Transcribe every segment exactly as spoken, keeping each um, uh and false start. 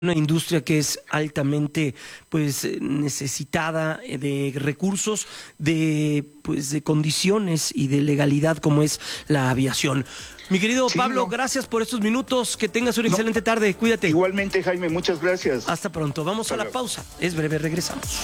Una industria que es altamente pues necesitada de recursos, de pues de condiciones y de legalidad como es la aviación. Mi querido Sí, Pablo, no. gracias por estos minutos, que tengas una No. excelente tarde, cuídate. Igualmente, Jaime, muchas gracias. Hasta pronto, vamos Hasta a la luego. pausa, es breve, regresamos.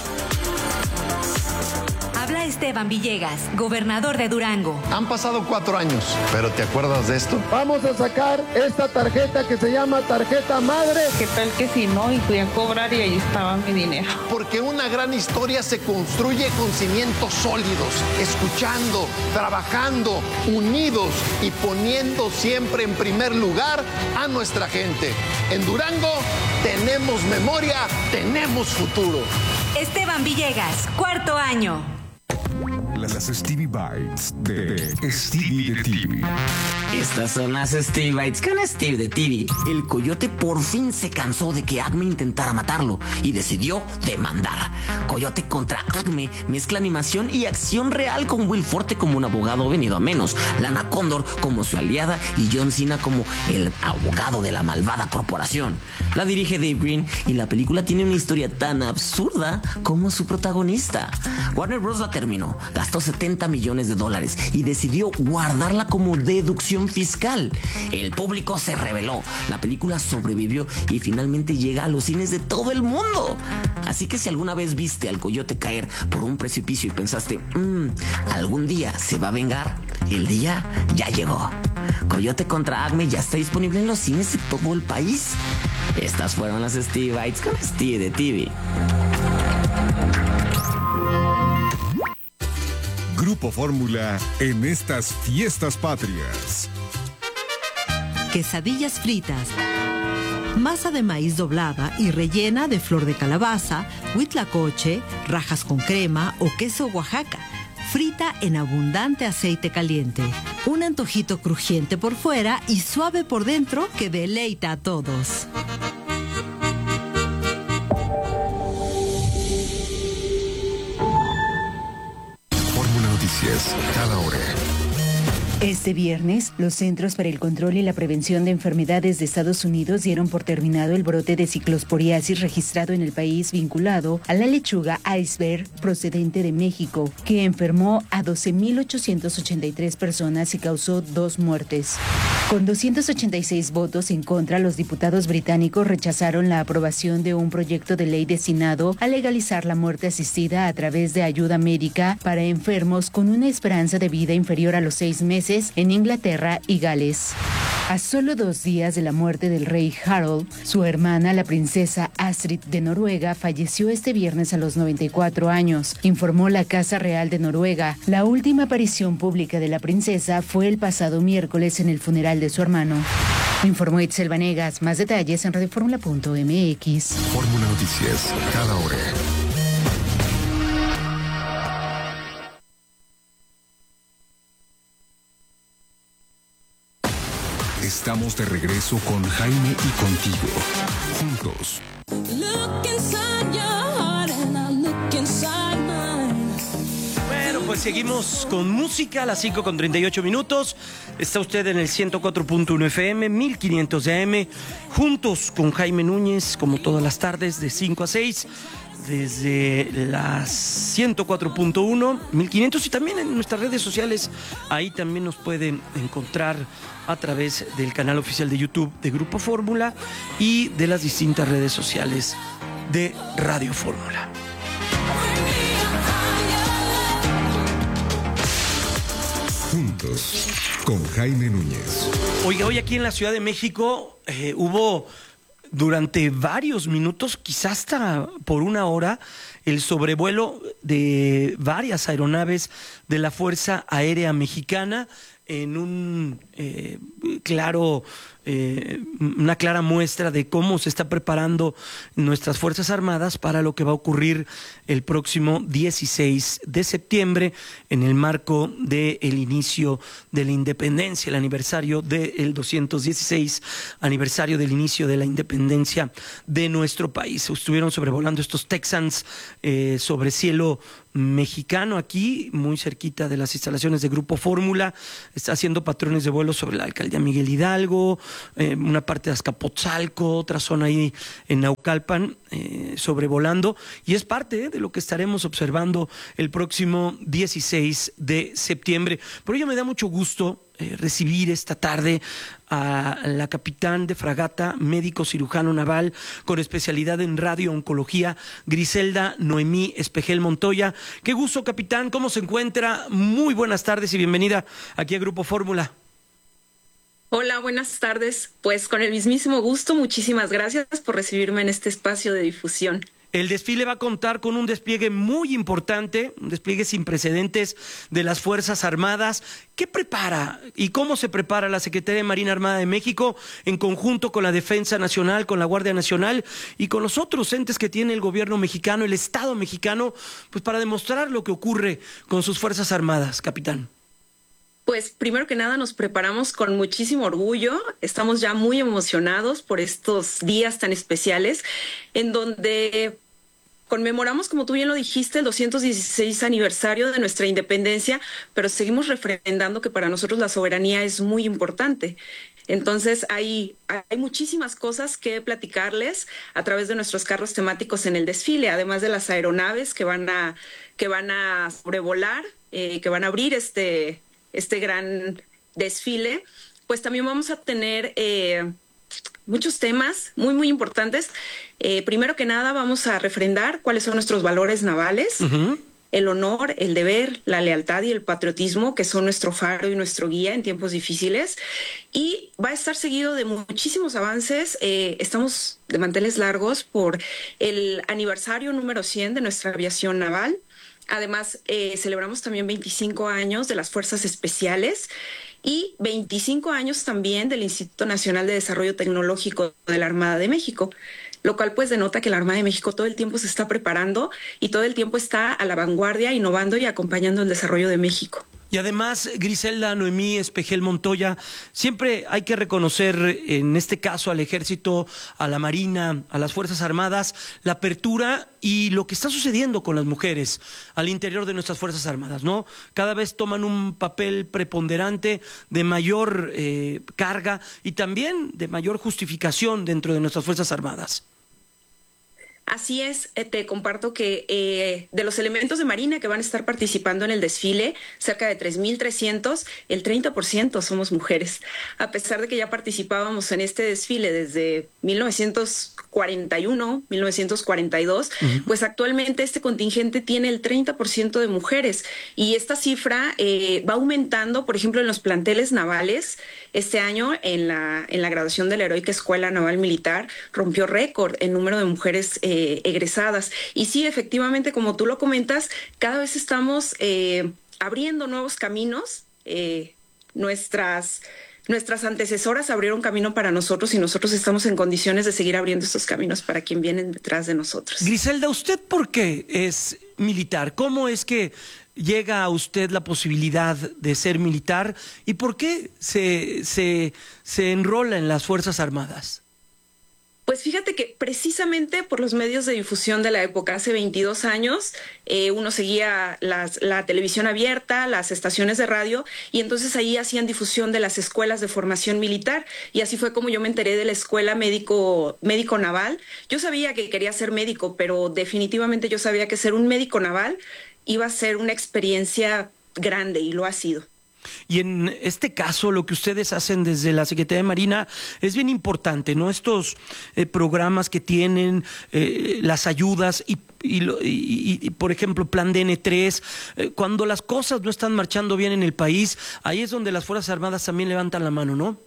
Habla Esteban Villegas, gobernador de Durango. Han pasado cuatro años, pero ¿te acuerdas de esto? Vamos a sacar esta tarjeta que se llama tarjeta madre. ¿Qué tal que si no? Y fui a cobrar y ahí estaba mi dinero. Porque una gran historia se construye con cimientos sólidos, escuchando, trabajando, unidos y poniendo siempre en primer lugar a nuestra gente. En Durango tenemos memoria, tenemos futuro. Esteban Villegas, cuarto año. Las Stevie Bites de Stevie de T V. Estas son las Stevie Bites con Steve de T V. El coyote por fin se cansó de que Acme intentara matarlo y decidió demandar. Coyote contra Acme mezcla animación y acción real, con Will Forte como un abogado venido a menos, Lana Condor como su aliada y John Cena como el abogado de la malvada corporación. La dirige Dave Green y la película tiene una historia tan absurda como su protagonista. Warner Bros. La terminó, gastó setenta millones de dólares y decidió guardarla como deducción fiscal. El público se rebeló, la película sobrevivió y finalmente llega a los cines de todo el mundo. Así que si alguna vez viste al coyote caer por un precipicio y pensaste, mmm, algún día se va a vengar, el día ya llegó. Coyote contra Acme ya está disponible en los cines de todo el país. Estas fueron las Stevie Bites con Steve de T V. Grupo Fórmula en estas fiestas patrias. Quesadillas fritas. Masa de maíz doblada y rellena de flor de calabaza, huitlacoche, rajas con crema o queso Oaxaca. Frita en abundante aceite caliente. Un antojito crujiente por fuera y suave por dentro que deleita a todos. Fórmula Noticias, cada hora. Este viernes, los Centros para el Control y la Prevención de Enfermedades de Estados Unidos dieron por terminado el brote de ciclosporiasis registrado en el país vinculado a la lechuga iceberg procedente de México, que enfermó a doce mil ochocientas ochenta y tres personas y causó dos muertes. Con doscientos ochenta y seis votos en contra, los diputados británicos rechazaron la aprobación de un proyecto de ley destinado a legalizar la muerte asistida a través de ayuda médica para enfermos con una esperanza de vida inferior a los seis meses en Inglaterra y Gales. A solo dos días de la muerte del rey Harald, su hermana, la princesa Astrid de Noruega, falleció este viernes a los noventa y cuatro años, informó la Casa Real de Noruega. La última aparición pública de la princesa fue el pasado miércoles en el funeral de su hermano. Informó Itzel Vanegas. Más detalles en radioformula punto m x. Fórmula Noticias, cada hora. Estamos de regreso con Jaime y contigo, juntos. Bueno, pues seguimos con música a las cinco con treinta y ocho minutos. Está usted en el ciento cuatro punto uno F M, mil quinientos de A M, juntos con Jaime Núñez, como todas las tardes, de cinco a seis. Desde las ciento cuatro punto uno, mil quinientos, y también en nuestras redes sociales. Ahí también nos pueden encontrar a través del canal oficial de YouTube de Grupo Fórmula y de las distintas redes sociales de Radio Fórmula. Juntos con Jaime Núñez. Oiga, hoy aquí en la Ciudad de México eh, hubo durante varios minutos, quizás hasta por una hora, el sobrevuelo de varias aeronaves de la Fuerza Aérea Mexicana en un eh, claro, eh, una clara muestra de cómo se está preparando nuestras Fuerzas Armadas para lo que va a ocurrir el próximo dieciséis de septiembre en el marco del inicio de la independencia, el aniversario del doscientos dieciséis aniversario del inicio de la independencia de nuestro país. Estuvieron sobrevolando estos Texans eh, sobre cielo mexicano, aquí muy cerquita de las instalaciones de Grupo Fórmula. está haciendo patrones de vuelo sobre la alcaldía Miguel Hidalgo, eh, una parte de Azcapotzalco, otra zona ahí en Naucalpan, eh, sobrevolando, y es parte eh, de lo que estaremos observando el próximo dieciséis de septiembre. Por ello me da mucho gusto Eh, recibir esta tarde a la capitán de fragata, médico cirujano naval con especialidad en radiooncología, Griselda Noemí Espejel Montoya. Qué gusto, capitán, ¿cómo se encuentra? Muy buenas tardes y bienvenida aquí a Grupo Fórmula. Hola, buenas tardes. Pues con el mismísimo gusto, muchísimas gracias por recibirme en este espacio de difusión. El desfile va a contar con un despliegue muy importante, un despliegue sin precedentes de las Fuerzas Armadas. ¿Qué prepara y cómo se prepara la Secretaría de Marina Armada de México en conjunto con la Defensa Nacional, con la Guardia Nacional y con los otros entes que tiene el gobierno mexicano, el Estado mexicano, pues para demostrar lo que ocurre con sus Fuerzas Armadas, capitán? Pues primero que nada nos preparamos con muchísimo orgullo, estamos ya muy emocionados por estos días tan especiales en donde conmemoramos, como tú bien lo dijiste, el doscientos dieciséis aniversario de nuestra independencia, pero seguimos refrendando que para nosotros la soberanía es muy importante. Entonces hay, hay muchísimas cosas que platicarles a través de nuestros carros temáticos en el desfile, además de las aeronaves que van a, que van a sobrevolar, eh, que van a abrir este... este gran desfile, pues también vamos a tener eh, muchos temas muy, muy importantes. Eh, primero que nada, vamos a refrendar cuáles son nuestros valores navales, uh-huh. el honor, el deber, la lealtad y el patriotismo, que son nuestro faro y nuestro guía en tiempos difíciles. Y va a estar seguido de muchísimos avances. Eh, estamos de manteles largos por el aniversario número cien de nuestra aviación naval. Además, eh, celebramos también veinticinco años de las Fuerzas Especiales y veinticinco años también del Instituto Nacional de Desarrollo Tecnológico de la Armada de México, lo cual pues denota que la Armada de México todo el tiempo se está preparando y todo el tiempo está a la vanguardia, innovando y acompañando el desarrollo de México. Y además, Griselda Noemí Espejel Montoya, siempre hay que reconocer, en este caso al Ejército, a la Marina, a las Fuerzas Armadas, la apertura y lo que está sucediendo con las mujeres al interior de nuestras Fuerzas Armadas, ¿no? Cada vez toman un papel preponderante de mayor eh, carga y también de mayor justificación dentro de nuestras Fuerzas Armadas. Así es, eh, te comparto que eh, de los elementos de Marina que van a estar participando en el desfile, cerca de tres mil trescientos, el treinta por ciento somos mujeres. A pesar de que ya participábamos en este desfile desde mil novecientos cuarenta y uno, mil novecientos cuarenta y dos, uh-huh. pues actualmente este contingente tiene el treinta por ciento de mujeres y esta cifra eh, va aumentando, por ejemplo, en los planteles navales. Este año, en la, en la graduación de la Heroica Escuela Naval Militar, rompió récord en número de mujeres eh, Eh, egresadas. Y sí, efectivamente, como tú lo comentas, cada vez estamos eh, abriendo nuevos caminos. Eh, nuestras, nuestras antecesoras abrieron camino para nosotros y nosotros estamos en condiciones de seguir abriendo estos caminos para quien viene detrás de nosotros. Griselda, ¿usted por qué es militar? ¿Cómo es que llega a usted la posibilidad de ser militar? ¿Y por qué se, se, se enrola en las Fuerzas Armadas? Pues fíjate que precisamente por los medios de difusión de la época, hace veintidós años, eh, uno seguía las, la televisión abierta, las estaciones de radio, y entonces ahí hacían difusión de las escuelas de formación militar, y así fue como yo me enteré de la escuela médico, médico naval. Yo sabía que quería ser médico, pero definitivamente yo sabía que ser un médico naval iba a ser una experiencia grande, y lo ha sido. Y en este caso, lo que ustedes hacen desde la Secretaría de Marina es bien importante, ¿no? Estos eh, programas que tienen, eh, las ayudas y, y, y, y, por ejemplo, Plan D N tres, eh, cuando las cosas no están marchando bien en el país, ahí es donde las Fuerzas Armadas también levantan la mano, ¿no?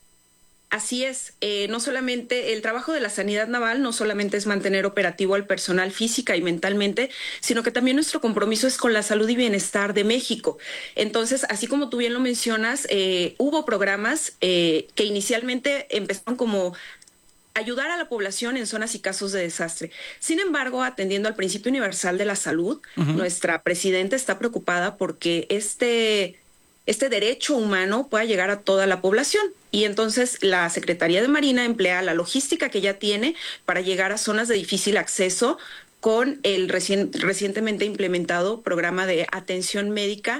Así es, eh, no solamente el trabajo de la sanidad naval no solamente es mantener operativo al personal física y mentalmente, sino que también nuestro compromiso es con la salud y bienestar de México. Entonces, así como tú bien lo mencionas, eh, hubo programas eh, que inicialmente empezaron como ayudar a la población en zonas y casos de desastre. Sin embargo, atendiendo al principio universal de la salud, uh-huh. nuestra presidenta está preocupada porque este... este derecho humano pueda llegar a toda la población. Y entonces la Secretaría de Marina emplea la logística que ya tiene para llegar a zonas de difícil acceso con el recien, recientemente implementado programa de atención médica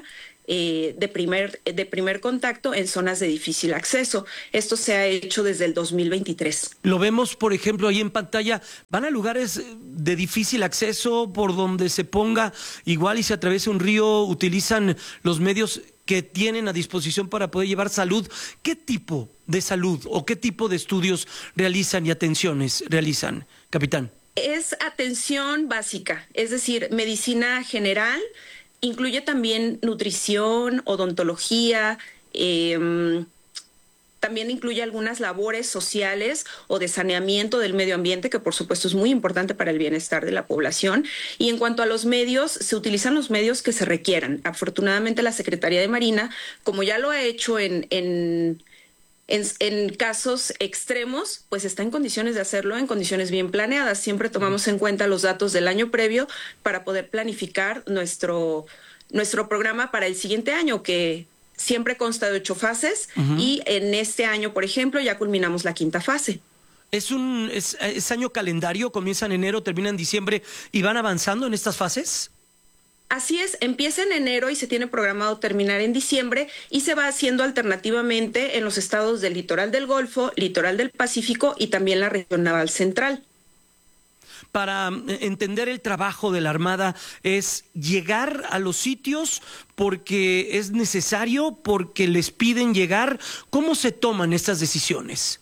eh, de, primer, de primer contacto en zonas de difícil acceso. Esto se ha hecho desde el dos mil veintitrés. Lo vemos, por ejemplo, ahí en pantalla. Van a lugares de difícil acceso por donde se ponga igual y se atraviesa un río, utilizan los medios que tienen a disposición para poder llevar salud. ¿Qué tipo de salud o qué tipo de estudios realizan y atenciones realizan, capitán? Es atención básica, es decir, medicina general, incluye también nutrición, odontología, eh, también incluye algunas labores sociales o de saneamiento del medio ambiente, que por supuesto es muy importante para el bienestar de la población. Y en cuanto a los medios, se utilizan los medios que se requieran. Afortunadamente la Secretaría de Marina, como ya lo ha hecho en... en En, en casos extremos, pues está en condiciones de hacerlo, en condiciones bien planeadas. Siempre tomamos en cuenta los datos del año previo para poder planificar nuestro, nuestro programa para el siguiente año, que siempre consta de ocho fases, uh-huh. y en este año, por ejemplo, ya culminamos la quinta fase. ¿Es un es, es año calendario? ¿Comienza en enero, termina en diciembre y van avanzando en estas fases? Así es, empieza en enero y se tiene programado terminar en diciembre y se va haciendo alternativamente en los estados del litoral del Golfo, litoral del Pacífico y también la región naval central. Para entender el trabajo de la Armada, ¿es llegar a los sitios porque es necesario, porque les piden llegar? ¿Cómo se toman estas decisiones?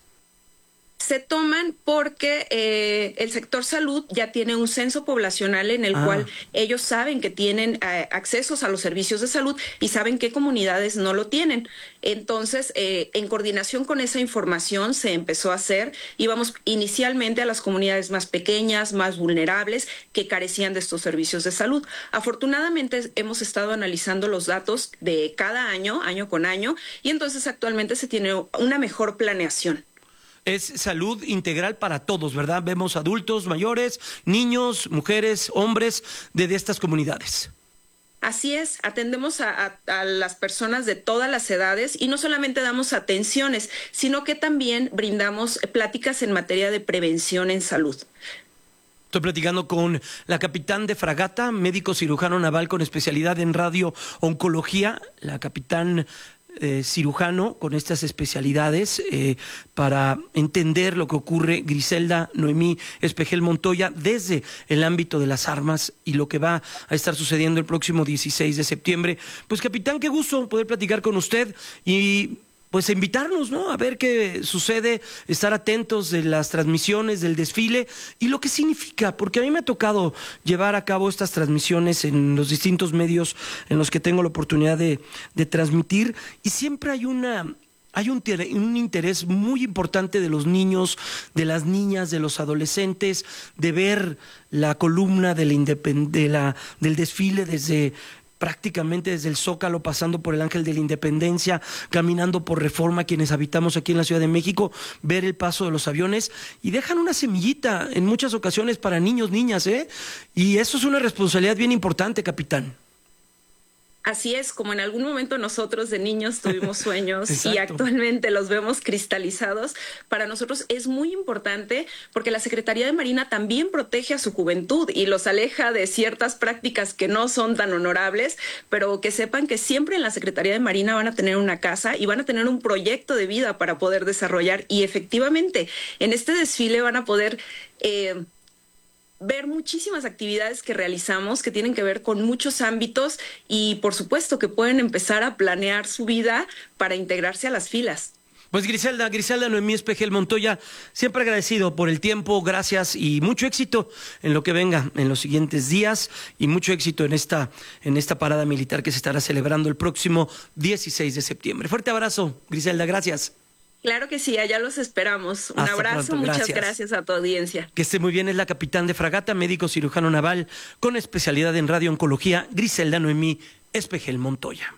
Se toman porque eh, el sector salud ya tiene un censo poblacional en el ah. cual ellos saben que tienen eh, accesos a los servicios de salud y saben qué comunidades no lo tienen. Entonces, eh, en coordinación con esa información se empezó a hacer. Íbamos inicialmente a las comunidades más pequeñas, más vulnerables, que carecían de estos servicios de salud. Afortunadamente, hemos estado analizando los datos de cada año, año con año, y entonces actualmente se tiene una mejor planeación. Es salud integral para todos, ¿verdad? Vemos adultos, mayores, niños, mujeres, hombres de, de estas comunidades. Así es, atendemos a, a, a las personas de todas las edades y no solamente damos atenciones, sino que también brindamos pláticas en materia de prevención en salud. Estoy platicando con la capitán de fragata, médico cirujano naval con especialidad en radio-oncología, la capitán Eh, cirujano con estas especialidades eh, para entender lo que ocurre, Griselda Noemí Espejel Montoya, desde el ámbito de las armas y lo que va a estar sucediendo el próximo dieciséis de septiembre. Pues capitán, qué gusto poder platicar con usted y pues invitarnos, ¿no?, a ver qué sucede, estar atentos de las transmisiones del desfile y lo que significa, porque a mí me ha tocado llevar a cabo estas transmisiones en los distintos medios en los que tengo la oportunidad de, de transmitir y siempre hay una... Hay un, un interés muy importante de los niños, de las niñas, de los adolescentes, de ver la columna de la independ- de la, del desfile desde prácticamente desde el Zócalo, pasando por el Ángel de la Independencia, caminando por Reforma, quienes habitamos aquí en la Ciudad de México, ver el paso de los aviones y dejan una semillita en muchas ocasiones para niños, niñas, ¿eh? Y eso es una responsabilidad bien importante, capitán. Así es, como en algún momento nosotros de niños tuvimos sueños y actualmente los vemos cristalizados, para nosotros es muy importante porque la Secretaría de Marina también protege a su juventud y los aleja de ciertas prácticas que no son tan honorables, pero que sepan que siempre en la Secretaría de Marina van a tener una casa y van a tener un proyecto de vida para poder desarrollar y efectivamente en este desfile van a poder... Eh, ver muchísimas actividades que realizamos que tienen que ver con muchos ámbitos y por supuesto que pueden empezar a planear su vida para integrarse a las filas. Pues Griselda, Griselda Noemí Espejel Montoya, siempre agradecido por el tiempo, gracias y mucho éxito en lo que venga en los siguientes días y mucho éxito en esta, en esta parada militar que se estará celebrando el próximo dieciséis de septiembre. Fuerte abrazo, Griselda, gracias. Claro que sí, allá los esperamos. Un Hasta abrazo, pronto, muchas gracias. gracias a tu audiencia. Que esté muy bien, es la capitán de fragata, médico cirujano naval con especialidad en radio-oncología, Griselda Noemí Espejel Montoya.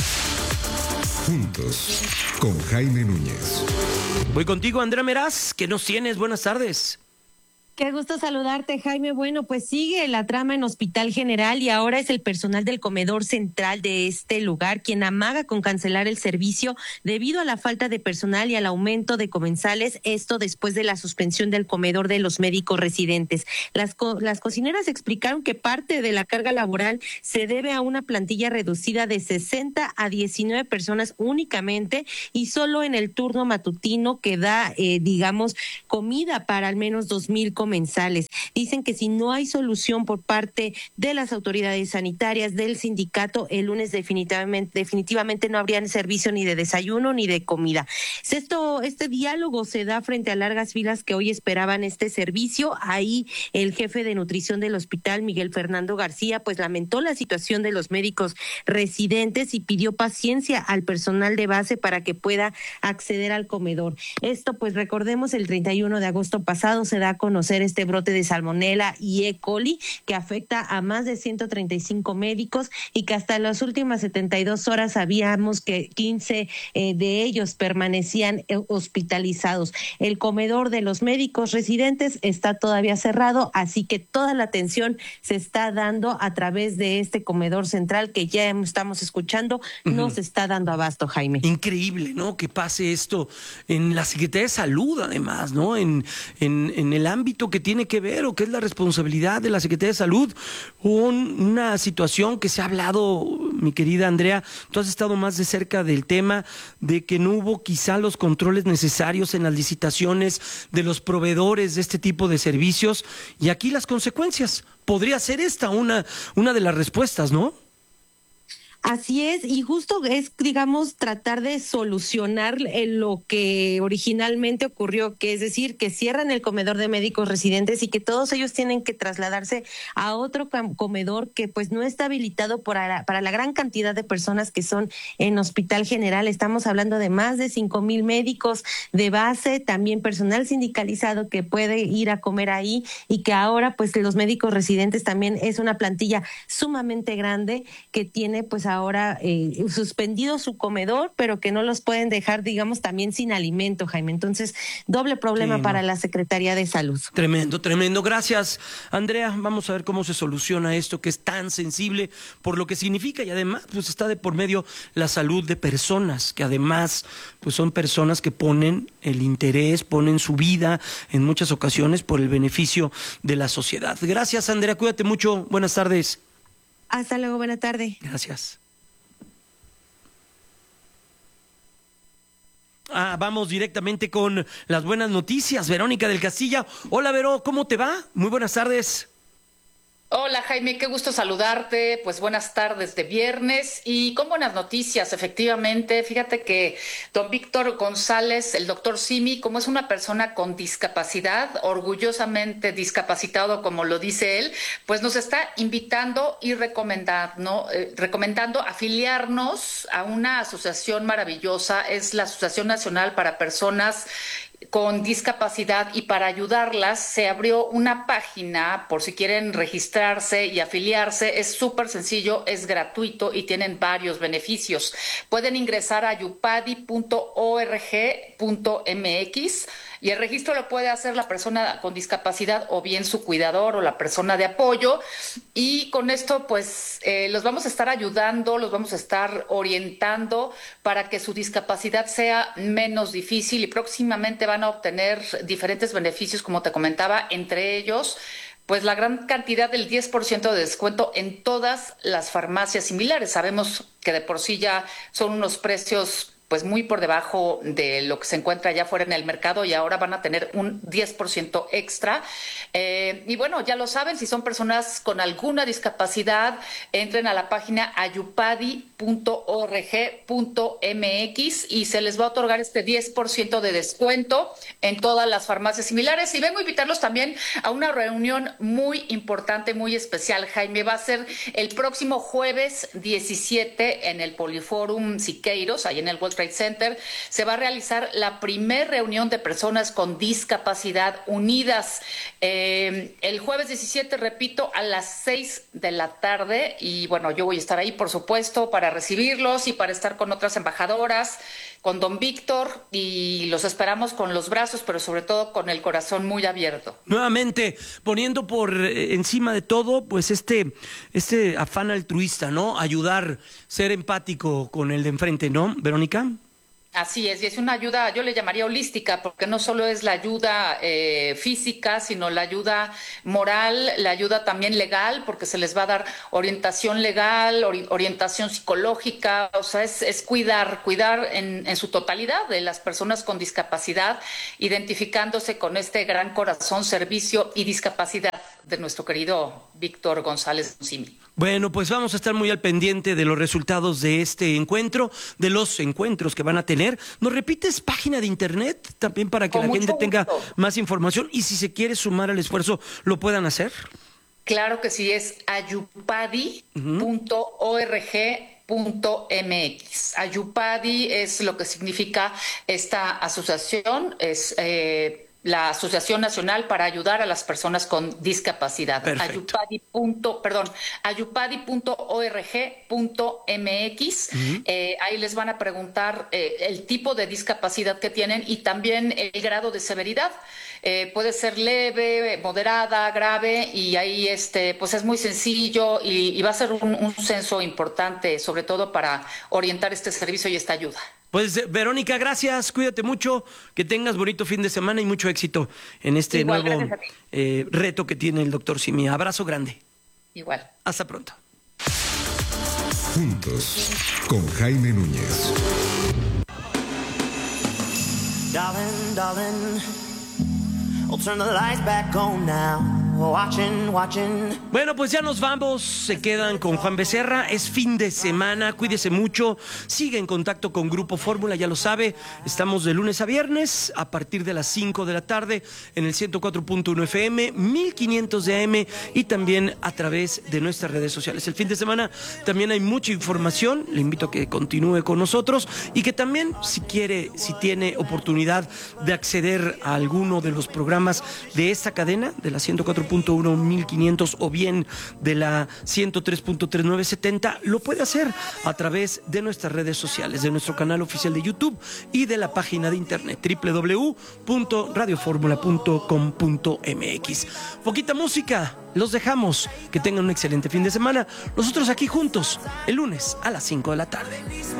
Juntos, con Jaime Núñez. Voy contigo, Andrea Meraz, ¿qué nos tienes? Buenas tardes. Qué gusto saludarte, Jaime. Bueno, pues sigue la trama en Hospital General y ahora es el personal del comedor central de este lugar quien amaga con cancelar el servicio debido a la falta de personal y al aumento de comensales, esto después de la suspensión del comedor de los médicos residentes. Las, co- las cocineras explicaron que parte de la carga laboral se debe a una plantilla reducida de sesenta a diecinueve personas únicamente y solo en el turno matutino que da, eh, digamos, comida para al menos dos mil comensales. Dicen que si no hay solución por parte de las autoridades sanitarias, del sindicato, el lunes definitivamente, definitivamente no habría servicio ni de desayuno ni de comida. Esto, este diálogo se da frente a largas filas que hoy esperaban este servicio. Ahí el jefe de nutrición del hospital, Miguel Fernando García, pues lamentó la situación de los médicos residentes y pidió paciencia al personal de base para que pueda acceder al comedor. Esto, pues recordemos, el treinta y uno de agosto pasado se da a conocer este brote de salmonela y E. coli que afecta a más de ciento treinta y cinco médicos y que hasta las últimas setenta y dos horas sabíamos que quince eh, de ellos permanecían eh, hospitalizados. El comedor de los médicos residentes está todavía cerrado, así que toda la atención se está dando a través de este comedor central que ya estamos escuchando, uh-huh. no se está dando abasto, Jaime. Increíble, ¿no? Que pase esto en la Secretaría de Salud, además, ¿no? En, en, en el ámbito que tiene que ver o que es la responsabilidad de la Secretaría de Salud, un, una situación que se ha hablado, mi querida Andrea, tú has estado más de cerca del tema de que no hubo quizá los controles necesarios en las licitaciones de los proveedores de este tipo de servicios y aquí las consecuencias. Podría ser esta una, una de las respuestas, ¿no? Así es, y justo es, digamos, tratar de solucionar lo que originalmente ocurrió, que es decir, que cierran el comedor de médicos residentes y que todos ellos tienen que trasladarse a otro comedor que pues no está habilitado para, para la gran cantidad de personas que son en Hospital General. Estamos hablando de más de cinco mil médicos de base, también personal sindicalizado que puede ir a comer ahí y que ahora pues los médicos residentes también es una plantilla sumamente grande que tiene pues ahora eh, suspendido su comedor, pero que no los pueden dejar, digamos, también sin alimento, Jaime. Entonces, doble problema sí, para no. la Secretaría de Salud. Tremendo, tremendo. Gracias, Andrea. Vamos a ver cómo se soluciona esto que es tan sensible por lo que significa y además, pues está de por medio la salud de personas que además, pues son personas que ponen el interés, ponen su vida en muchas ocasiones por el beneficio de la sociedad. Gracias, Andrea. Cuídate mucho. Buenas tardes. Hasta luego, buena tarde. Gracias. Ah, vamos directamente con las buenas noticias. Verónica del Castillo. Hola, Vero, ¿cómo te va? Muy buenas tardes. Hola Jaime, qué gusto saludarte, pues buenas tardes de viernes y con buenas noticias, efectivamente, fíjate que don Víctor González, el doctor Simi, como es una persona con discapacidad, orgullosamente discapacitado como lo dice él, pues nos está invitando y recomendando, eh, recomendando afiliarnos a una asociación maravillosa, es la Asociación Nacional para Personas con Discapacidad y para ayudarlas se abrió una página por si quieren registrarse y afiliarse. Es súper sencillo, es gratuito y tienen varios beneficios. Pueden ingresar a yupadi punto org punto mx y el registro lo puede hacer la persona con discapacidad o bien su cuidador o la persona de apoyo y con esto pues eh, los vamos a estar ayudando, los vamos a estar orientando para que su discapacidad sea menos difícil y próximamente van a obtener diferentes beneficios como te comentaba, entre ellos pues la gran cantidad del diez por ciento de descuento en todas las farmacias similares. Sabemos que de por sí ya son unos precios pues muy por debajo de lo que se encuentra allá afuera en el mercado y ahora van a tener un diez por ciento extra. Eh, y bueno, ya lo saben, si son personas con alguna discapacidad, entren a la página ayupadi punto org punto mx y se les va a otorgar este diez por ciento de descuento en todas las farmacias similares. Y vengo a invitarlos también a una reunión muy importante, muy especial, Jaime. Va a ser el próximo jueves diecisiete en el Poliforum Siqueiros, ahí en el World Trade Center, se va a realizar la primer reunión de personas con discapacidad unidas eh, el jueves diecisiete, repito, a las seis de la tarde. Y bueno, yo voy a estar ahí, por supuesto, para recibirlos y para estar con otras embajadoras, con don Víctor, y los esperamos con los brazos, pero sobre todo con el corazón muy abierto. Nuevamente, poniendo por encima de todo, pues este, este afán altruista, ¿no? Ayudar, ser empático con el de enfrente, ¿no, Verónica? Así es, y es una ayuda, yo le llamaría holística, porque no solo es la ayuda eh, física, sino la ayuda moral, la ayuda también legal, porque se les va a dar orientación legal, ori orientación psicológica, o sea, es, es cuidar, cuidar en, en su totalidad de las personas con discapacidad, identificándose con este gran corazón, servicio y discapacidad de nuestro querido Víctor González Simi. Bueno, pues vamos a estar muy al pendiente de los resultados de este encuentro, de los encuentros que van a tener. ¿Nos repites página de internet también para que Con la gente gusto. tenga más información y si se quiere sumar al esfuerzo lo puedan hacer? Claro que sí, es ayupadi punto org punto mx. Ayupadi es lo que significa esta asociación, es eh, la Asociación Nacional para Ayudar a las Personas con Discapacidad. Ayupadi. Perdón, ayupadi punto org punto mx. Uh-huh. eh, ahí les van a preguntar eh, el tipo de discapacidad que tienen y también el grado de severidad. Eh, puede ser leve, moderada, grave, y ahí este, pues es muy sencillo y, y va a ser un, un censo importante, sobre todo para orientar este servicio y esta ayuda. Pues Verónica, gracias, cuídate mucho, que tengas bonito fin de semana y mucho éxito en este Igual, nuevo eh, reto que tiene el doctor Simi. Abrazo grande. Igual. Hasta pronto. Juntos, con Jaime Núñez. Darling, darling, I'll turn the lights back on now. Watching, watching. Bueno, pues ya nos vamos, se quedan con Juan Becerra, es fin de semana, cuídese mucho, sigue en contacto con Grupo Fórmula, ya lo sabe, estamos de lunes a viernes a partir de las cinco de la tarde en el ciento cuatro punto uno F M, mil quinientos de A M y también a través de nuestras redes sociales. El fin de semana también hay mucha información, le invito a que continúe con nosotros y que también si quiere, si tiene oportunidad de acceder a alguno de los programas de esta cadena, de la ciento cuatro punto uno mil quinientos o bien de la ciento tres punto tres nueve setenta, lo puede hacer a través de nuestras redes sociales, de nuestro canal oficial de YouTube y de la página de internet doble u doble u doble u punto radio fórmula punto com punto m x. Poquita música, los dejamos, que tengan un excelente fin de semana, nosotros aquí juntos el lunes a las cinco de la tarde.